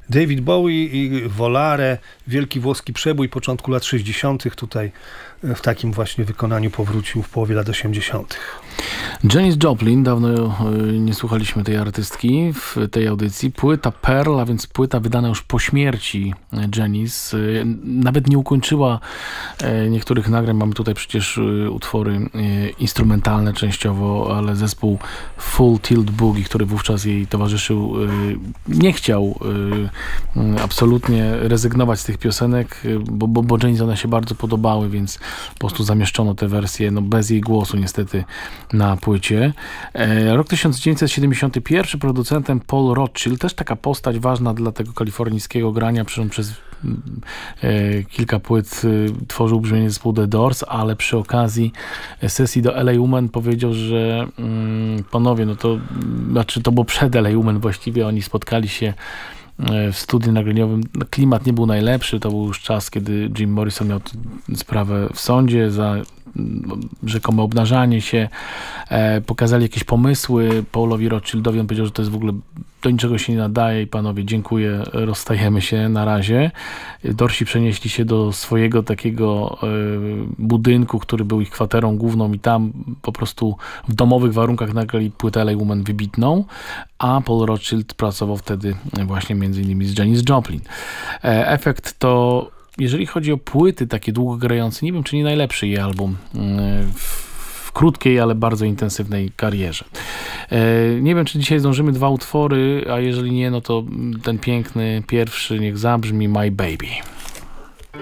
David Bowie i Volare, wielki włoski przebój początku lat 60. tutaj w takim właśnie wykonaniu powrócił w połowie lat 80. Janis Joplin, dawno nie słuchaliśmy tej artystki w tej audycji. Płyta Pearl, a więc płyta wydana już po śmierci Janis. Nawet nie ukończyła niektórych nagrań. Mamy tutaj przecież utwory instrumentalne częściowo, ale zespół Full Tilt Boogie, który wówczas jej towarzyszył, nie chciał absolutnie rezygnować z tych piosenek, bo Janis one się bardzo podobały, więc po prostu zamieszczono te wersje, bez jej głosu niestety, na płycie. Rok 1971, producentem Paul Rothchild, też taka postać ważna dla tego kalifornijskiego grania, przez kilka płyt tworzył brzmienie zespołu The Doors, ale przy okazji sesji do LA Woman powiedział, że panowie, to było przed LA Woman właściwie, oni spotkali się w studiu nagraniowym. Klimat nie był najlepszy, to był już czas, kiedy Jim Morrison miał sprawę w sądzie za rzekome obnażanie się. Pokazali jakieś pomysły Paulowi Rothschildowi, on powiedział, że to jest w ogóle do niczego się nie nadaje i panowie, dziękuję, rozstajemy się na razie. Dorsi przenieśli się do swojego takiego budynku, który był ich kwaterą główną i tam po prostu w domowych warunkach nagrali płytę LA Woman wybitną, a Paul Rothschild pracował wtedy właśnie między innymi z Janis Joplin. Efekt to, jeżeli chodzi o płyty takie długogrające, nie wiem, czy nie najlepszy jej album w krótkiej, ale bardzo intensywnej karierze. Nie wiem, czy dzisiaj zdążymy 2 utwory, a jeżeli nie, no to ten piękny pierwszy niech zabrzmi My Baby.